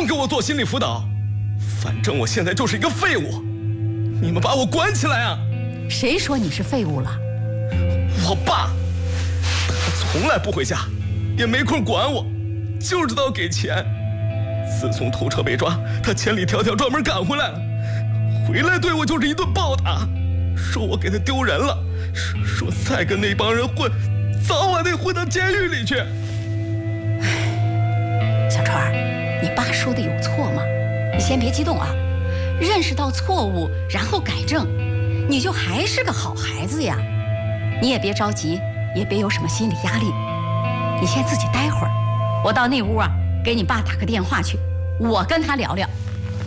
给我做心理辅导，反正我现在就是一个废物，你们把我关起来啊！ 谁说你是废物了？ 我爸，他从来不回家，也没空管我，就知道给钱。自从偷车被抓，他千里迢迢专门赶回来了，回来对我就是一顿暴打，说我给他丢人了，说再跟那帮人混，早晚得混到监狱里去。 小川儿，你爸说的有错吗？你先别激动啊，认识到错误，然后改正，你就还是个好孩子呀。你也别着急，也别有什么心理压力，你先自己待会儿，我到那屋啊，给你爸打个电话去，我跟他聊聊。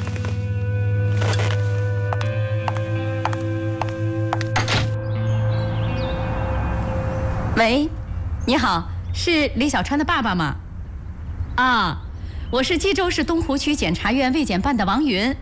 喂，你好，是李小川的爸爸吗？啊，我是济州市东湖区检察院卫检办的王云。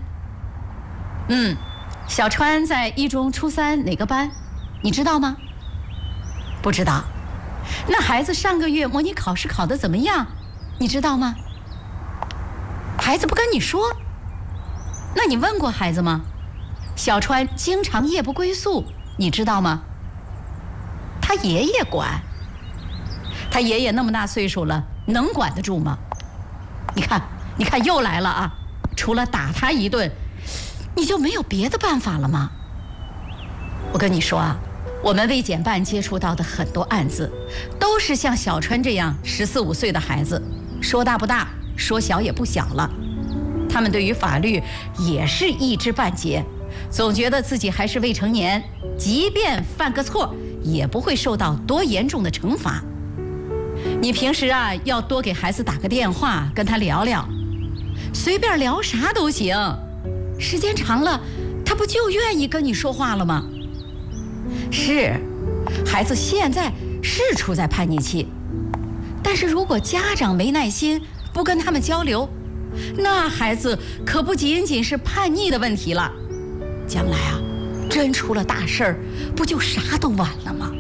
小川在一中初三哪个班？你知道吗？不知道。那孩子上个月模拟考试考得怎么样？你知道吗？孩子不跟你说？那你问过孩子吗？小川经常夜不归宿，你知道吗？他爷爷管。他爷爷那么大岁数了，能管得住吗？你看又来了啊！除了打他一顿，你就没有别的办法了吗？我跟你说啊，我们卫检办接触到的很多案子，都是像小川这样14、15岁的孩子，说大不大，说小也不小了。他们对于法律也是一知半解，总觉得自己还是未成年，即便犯个错，也不会受到多严重的惩罚。你平时啊，要多给孩子打个电话，跟他聊聊，随便聊啥都行。时间长了，他不就愿意跟你说话了吗？是，孩子现在是处在叛逆期，但是如果家长没耐心，不跟他们交流，那孩子可不仅仅是叛逆的问题了，将来啊，真出了大事儿，不就啥都晚了吗？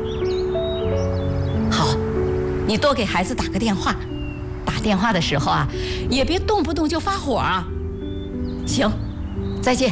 好，你多给孩子打个电话，打电话的时候啊，也别动不动就发火啊。行，再见。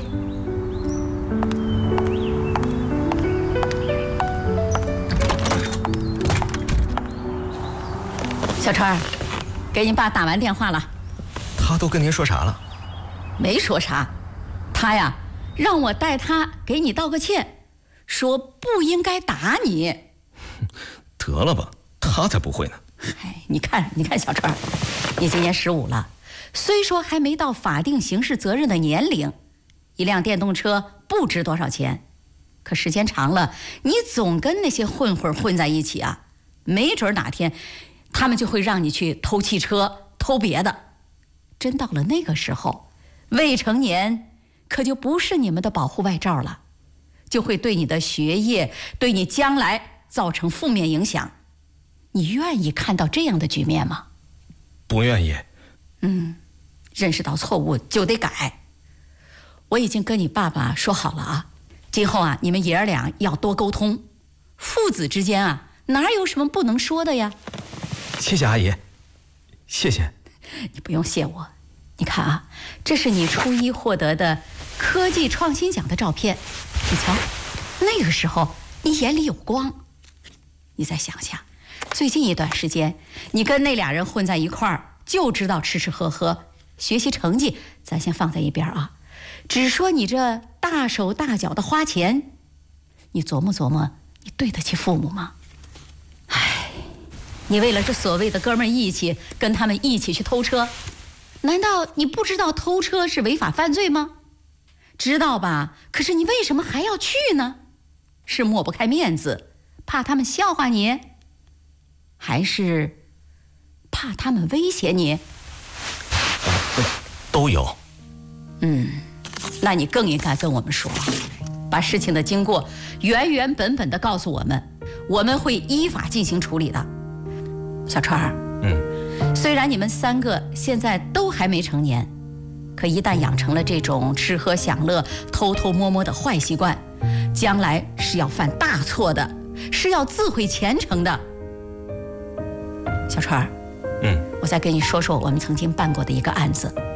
小川，给你爸打完电话了。 他都跟您说啥了？ 没说啥，他呀让我代他给你道个歉，说不应该打你。 得了吧，他才不会呢。 哎，你看小川，你今年15了，虽说还没到法定刑事责任的年龄，一辆电动车不值多少钱，可时间长了，你总跟那些混混混在一起啊，没准哪天他们就会让你去偷汽车、偷别的。真到了那个时候，未成年可就不是你们的保护外罩了，就会对你的学业、对你将来造成负面影响。你愿意看到这样的局面吗？ 不愿意。 认识到错误就得改。我已经跟你爸爸说好了啊，今后啊，你们爷儿俩要多沟通，父子之间啊，哪有什么不能说的呀？ 谢谢阿姨，谢谢。 你不用谢我。你看啊，这是你初一获得的科技创新奖的照片，你瞧，那个时候你眼里有光。你再想想，最近一段时间你跟那俩人混在一块儿，就知道吃吃喝喝，学习成绩咱先放在一边啊，只说你这大手大脚的花钱，你琢磨琢磨，你对得起父母吗？唉，你为了这所谓的哥们义气，跟他们一起去偷车，难道你不知道偷车是违法犯罪吗？知道吧？可是你为什么还要去呢？是抹不开面子，怕他们笑话你，还是怕他们威胁你？ 都有。 那你更应该跟我们说，把事情的经过原原本本的告诉我们，我们会依法进行处理的。小川儿，虽然你们3个现在都还没成年，可一旦养成了这种吃喝享乐、偷偷摸摸的坏习惯，将来是要犯大错的，是要自毁前程的。小川儿，我再跟你说说我们曾经办过的一个案子。